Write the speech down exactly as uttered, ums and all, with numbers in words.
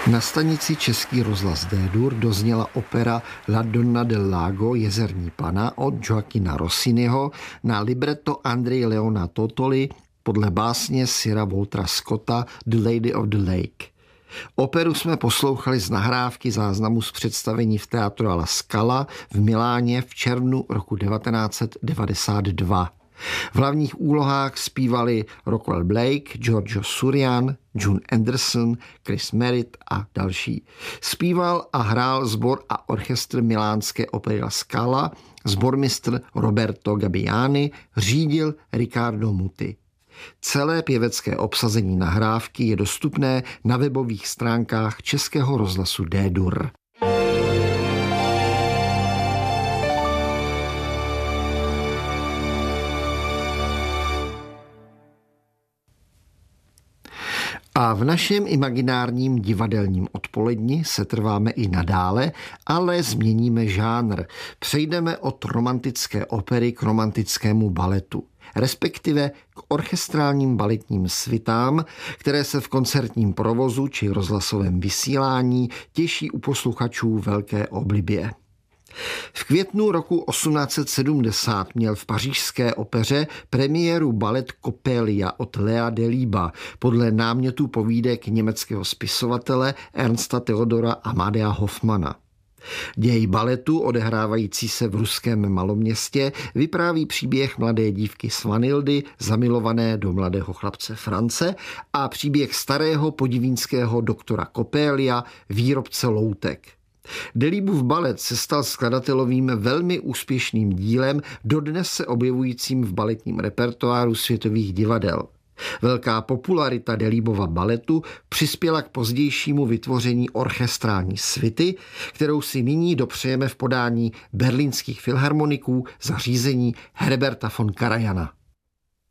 Na stanici Český rozhlas D-dur dozněla opera La Donna del Lago, Jezerní pana od Gioacchina Rossiniho na libretto Andreje Leona Totoli podle básně Sira Waltera Scotta The Lady of the Lake. Operu jsme poslouchali z nahrávky záznamu z představení v Teatru alla Scala v Miláně v červnu roku devatenáct set devadesát dva. V hlavních úlohách zpívali Rockwell Blake, Giorgio Surian, June Anderson, Chris Merritt a další. Zpíval a hrál sbor a orchestr milánské opery La Scala, sbormistr Roberto Gabbiani, řídil Riccardo Muti. Celé pěvecké obsazení nahrávky je dostupné na webových stránkách Českého rozhlasu D-dur. A v našem imaginárním divadelním odpoledni se trváme i nadále, ale změníme žánr. Přejdeme od romantické opery k romantickému baletu, respektive k orchestrálním baletním svitám, které se v koncertním provozu či rozhlasovém vysílání těší u posluchačů velké oblibě. V květnu roku osmnáct set sedmdesát měl v pařížské opeře premiéru balet Coppelia od Lea Delibes podle námětů povídek německého spisovatele Ernsta Theodora Amadea Hoffmana. Děj baletu, odehrávající se v ruském maloměstě, vypráví příběh mladé dívky Svanildy, zamilované do mladého chlapce France, a příběh starého podivínského doktora Coppelia, výrobce loutek. Delibův balet se stal skladatelovým velmi úspěšným dílem, dodnes se objevujícím v baletním repertoáru světových divadel. Velká popularita Delibova baletu přispěla k pozdějšímu vytvoření orchestrální svity, kterou si nyní dopřejeme v podání berlínských filharmoniků za řízení Herberta von Karajana.